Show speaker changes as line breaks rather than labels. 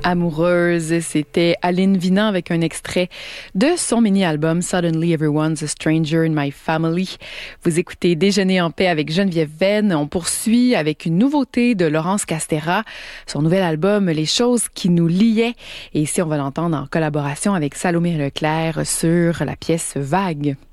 amoureuse. C'était Aline Vinant avec un extrait de son mini-album Suddenly Everyone's a Stranger in My Family. Vous écoutez Déjeuner en paix avec Geneviève Venn. On poursuit avec une nouveauté de Laurence Castera, son nouvel album Les choses qui nous liaient. Et ici, on va l'entendre en collaboration avec Salomé Leclerc sur la pièce Vague.